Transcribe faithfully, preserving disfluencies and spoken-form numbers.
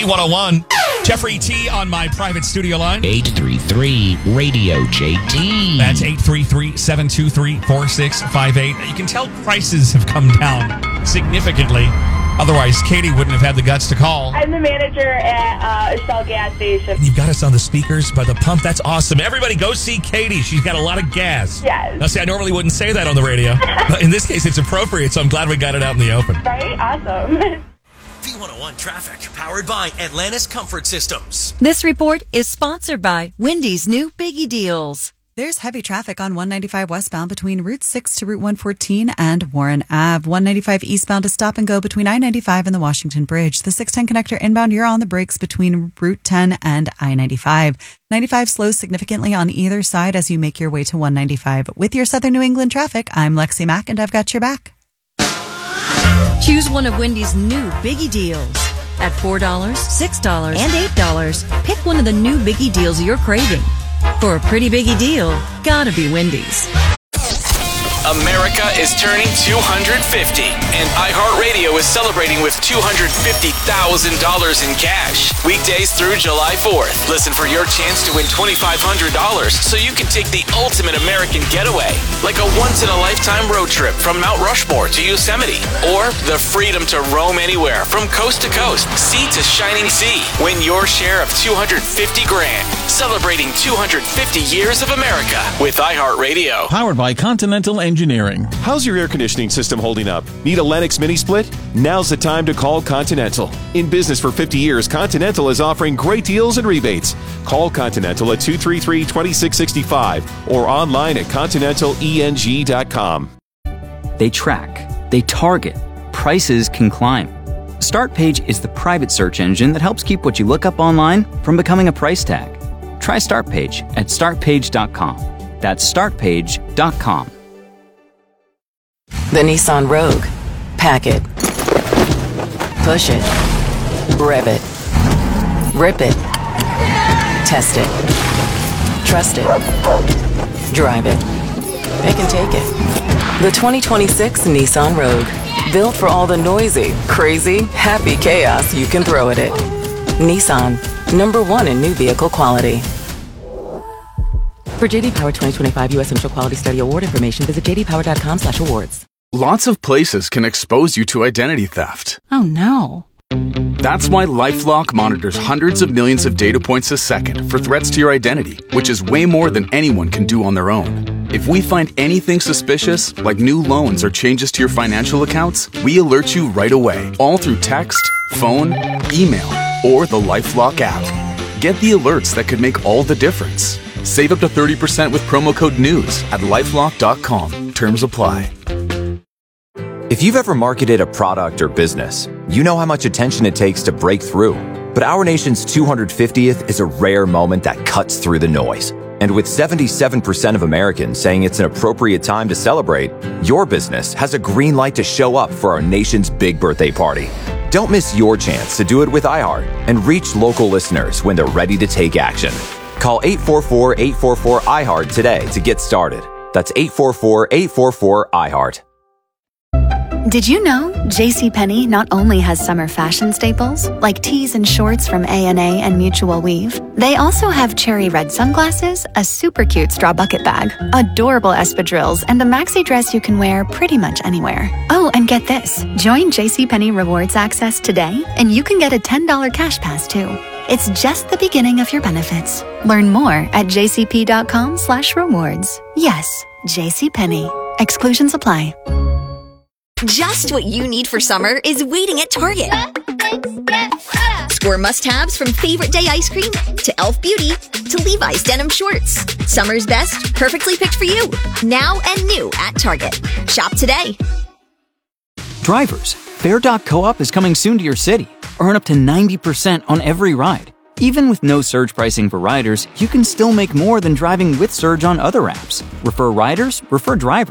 one oh one. Jeffrey T on my private studio line. eight three three radio J T. That's eight three three, seven two three, four six five eight. You can tell prices have come down significantly. Otherwise, Katie wouldn't have had the guts to call. I'm the manager at uh, a Shell gas station. You've got us on the speakers by the pump. That's awesome. Everybody go see Katie. She's got a lot of gas. Yes. Now, see, I normally wouldn't say that on the radio. But in this case, it's appropriate, so I'm glad we got it out in the open. Right? Awesome. V one oh one Traffic, powered by Atlantis Comfort Systems. This report is sponsored by Wendy's new Biggie Deals. There's heavy traffic on one ninety-five westbound between Route six to Route one fourteen and Warren Avenue. one ninety-five eastbound to stop and go between I ninety-five and the Washington Bridge. The six ten connector inbound, you're on the brakes between Route ten and I ninety-five. ninety-five slows significantly on either side as you make your way to one ninety-five. With your Southern New England traffic, I'm Lexi Mack, and I've got your back. Choose one of Wendy's new Biggie Deals. At four dollars, six dollars, and eight dollars, pick one of the new Biggie Deals you're craving. For a pretty biggie deal, gotta be Wendy's. America is turning two hundred fifty, and iHeartRadio is celebrating with two hundred fifty thousand dollars in cash. Weekdays through July fourth. Listen for your chance to win twenty-five hundred dollars so you can take the ultimate American getaway, like a once-in-a-lifetime road trip from Mount Rushmore to Yosemite, or the freedom to roam anywhere from coast to coast, sea to shining sea. Win your share of two hundred fifty grand, celebrating two hundred fifty years of America with iHeartRadio. Powered by Continental Engineering. How's your air conditioning system holding up? Need a Lennox mini split? Now's the time to call Continental. In business for fifty years, Continental is offering great deals and rebates. Call Continental at two three three, two six six five or online at continental e n g dot com. They track, they target, prices can climb. StartPage is the private search engine that helps keep what you look up online from becoming a price tag. Try StartPage at start page dot com. That's start page dot com. The Nissan Rogue. Pack it. Push it. Rev it. Rip it. Test it. Trust it. Drive it. Pick and take it. The twenty twenty-six Nissan Rogue. Built for all the noisy, crazy, happy chaos you can throw at it. Nissan. Number one in new vehicle quality. For J D Power twenty twenty-five U S Initial Quality Study Award information, visit j d power dot com slash awards. Lots of places can expose you to identity theft. Oh no. That's why LifeLock monitors hundreds of millions of data points a second for threats to your identity, which is way more than anyone can do on their own. If we find anything suspicious, like new loans or changes to your financial accounts, we alert you right away, all through text, phone, email, or the LifeLock app. Get the alerts that could make all the difference. Save up to thirty percent with promo code NEWS at lifelock dot com. Terms apply. If you've ever marketed a product or business, you know how much attention it takes to break through. But our nation's two hundred fiftieth is a rare moment that cuts through the noise. And with seventy-seven percent of Americans saying it's an appropriate time to celebrate, your business has a green light to show up for our nation's big birthday party. Don't miss your chance to do it with iHeart and reach local listeners when they're ready to take action. Call eight four four, eight four four, iHeart today to get started. That's eight four four, eight four four, iHeart. Did you know JCPenney not only has summer fashion staples, like tees and shorts from A and A and Mutual Weave, they also have cherry red sunglasses, a super cute straw bucket bag, adorable espadrilles, and a maxi dress you can wear pretty much anywhere. Oh, and get this. Join JCPenney Rewards Access today, and you can get a ten dollars cash pass, too. It's just the beginning of your benefits. Learn more at jcp.com slash rewards. Yes, JCPenney. Exclusions apply. Just what you need for summer is waiting at Target. Score must-haves from Favorite Day ice cream to Elf Beauty to Levi's denim shorts. Summer's best, perfectly picked for you. Now and new at Target. Shop today. Drivers, Fair dot coop is coming soon to your city. Earn up to ninety percent on every ride. Even with no surge pricing for riders, you can still make more than driving with surge on other apps. Refer riders, refer drivers.